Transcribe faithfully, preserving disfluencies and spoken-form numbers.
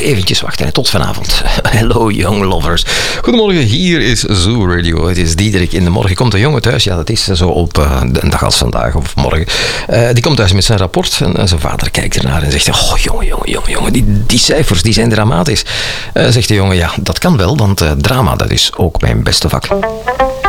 eventjes wachten. Hè. Tot vanavond. Hello, young lovers. Goedemorgen, hier is Zoo Radio. Het is Diederik in de morgen. Komt een jongen thuis. Ja, dat is zo op uh, een dag als vandaag of morgen. Uh, die komt thuis met zijn rapport. En, en zijn vader kijkt ernaar en zegt... Oh, jongen, jongen, jongen, jongen. Die, die cijfers, die zijn dramatisch. Uh, zegt de jongen, ja, dat kan wel. Want uh, drama, dat is ook mijn beste vak.